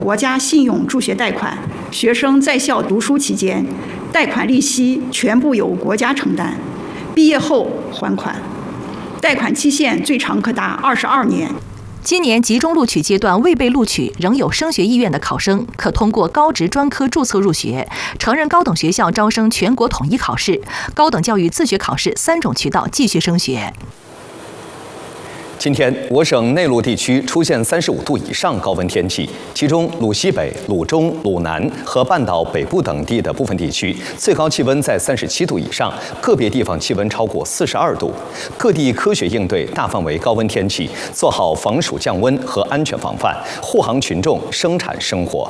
国家信用助学贷款，学生在校读书期间，贷款利息全部由国家承担，毕业后还款，贷款期限最长可达22年。 今年集中录取阶段未被录取仍有升学意愿的考生，可通过高职专科注册入学。成人高等学校招生全国统一考试、高等教育自学考试3种渠道继续升学。 今天，我省内陆地区出现35度以上高温天气，其中鲁西北、鲁中、鲁南和半岛北部等地的部分地区最高气温在37度以上，个别地方气温超过42度。各地科学应对大范围高温天气，做好防暑降温和安全防范，护航群众生产生活。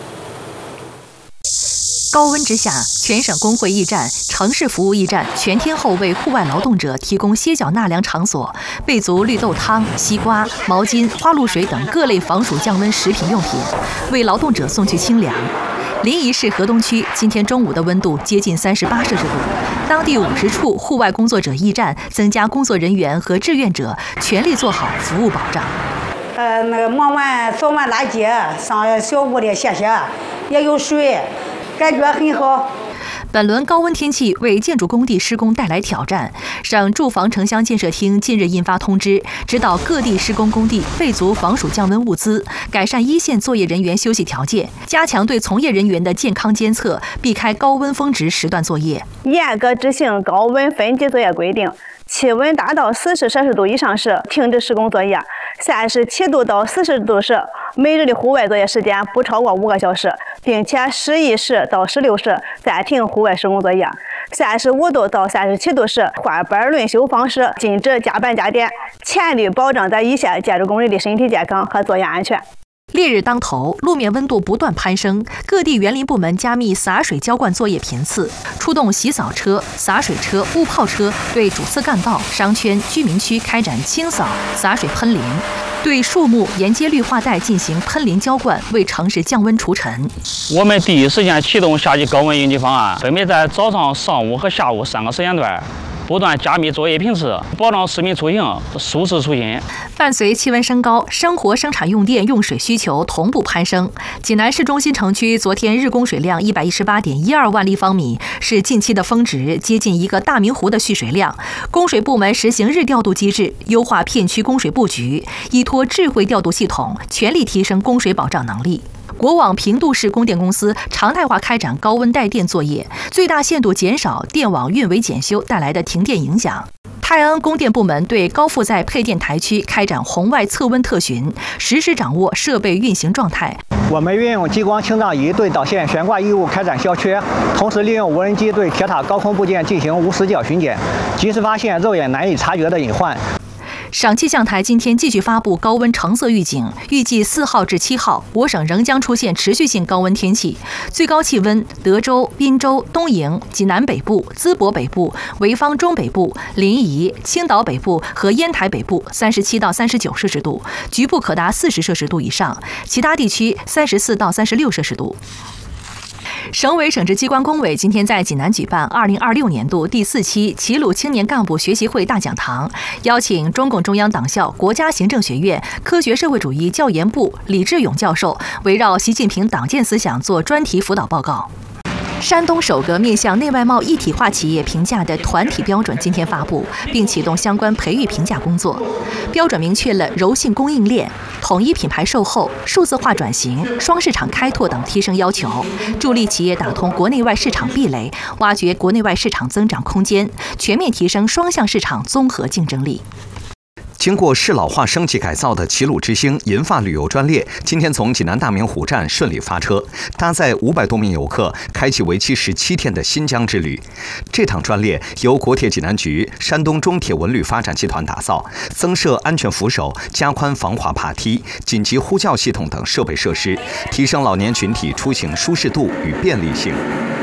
高温之下，全省工会驿站、城市服务驿站全天候为户外劳动者提供歇脚纳凉场所，备足绿豆汤、西瓜、毛巾、花露水等各类防暑降温食品用品，为劳动者送去清凉。临沂市河东区今天中午的温度接近38摄氏度，当地50处户外工作者驿站增加工作人员和志愿者，全力做好服务保障。 那个忙完扫完大街，上小屋里歇歇，也有水。感觉很好。 本轮高温天气为建筑工地施工带来挑战。省住房城乡建设厅近日印发通知，指导各地施工工地备足防暑降温物资，改善一线作业人员休息条件，加强对从业人员的健康监测，避开高温峰值时段作业。 严格执行高温分级作业规定，气温达到40摄氏度以上时停止施工作业，37度到40度时每日的户外作业时间不超过5个小时，并且11时到16时暂停户外施工作业。35度到37度时换班轮休方式，禁止加班加点，全力保障在一线建筑工人的身体健康和作业安全。 烈日当头，路面温度不断攀升，各地园林部门加密洒水浇灌作业频次，出动洗扫车、洒水车、雾炮车，对主次干道、商圈、居民区开展清扫、洒水喷淋，对树木沿街绿化带进行喷淋浇灌，为城市降温除尘。 我们第一时间启动夏季高温应急方案，分别在早上、上午和下午3个时间段不断加密作业频次，保障市民出行舒适出行。 伴随气温升高，生活生产用电用水需求同步攀升。济南市中心城区昨天日供水量118.12万立方米，是近期的峰值，接近一个大明湖的蓄水量。供水部门实行日调度机制，优化片区供水布局，依托智慧调度系统，全力提升供水保障能力。国网平度市供电公司常态化开展高温带电作业，最大限度减少电网运维检修带来的停电影响。泰安供电部门对高负载配电台区开展红外测温特巡，实时掌握设备运行状态。 我们运用激光清障仪对导线悬挂异物开展消缺，同时利用无人机对铁塔高空部件进行无死角巡检，及时发现肉眼难以察觉的隐患。 省气象台今天继续发布高温橙色预警，预计4号至7号，我省仍将出现持续性高温天气。最高气温，德州、滨州、东营、济南北部、淄博北部、潍坊中北部、临沂、青岛北部和烟台北部37到39摄氏度，局部可达40摄氏度以上，其他地区34到36摄氏度。省委省直机关工委今天在济南举办2026年度第4期齐鲁青年干部学习会大讲堂，邀请中共中央党校国家行政学院科学社会主义教研部李志勇教授围绕习近平党建思想做专题辅导报告。山东首个面向内外贸一体化企业评价的团体标准今天发布，并启动相关培育评价工作。标准明确了柔性供应链、统一品牌售后、数字化转型、双市场开拓等提升要求，助力企业打通国内外市场壁垒，挖掘国内外市场增长空间，全面提升双向市场综合竞争力。 经过适老化升级改造的齐鲁之星银发旅游专列，今天从济南大明湖站顺利发车，搭载500多名游客，开启为期17天的新疆之旅。这趟专列由国铁济南局、山东中铁文旅发展集团打造，增设安全扶手、加宽防滑爬梯、紧急呼叫系统等设备设施，提升老年群体出行舒适度与便利性。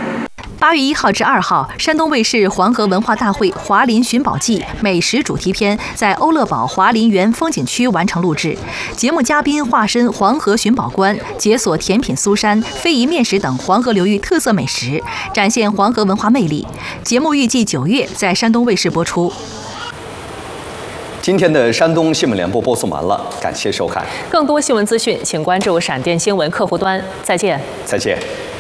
8月1号至2号，山东卫视黄河文化大会《华林寻宝记》美食主题片在欧乐堡华林园风景区完成录制。节目嘉宾化身黄河寻宝官，解锁甜品苏珊、非遗面食等黄河流域特色美食，展现黄河文化魅力。节目预计9月在山东卫视播出。 今天的山东新闻联播播送完了，感谢收看。 更多新闻资讯，请关注闪电新闻客户端。再见。 再见。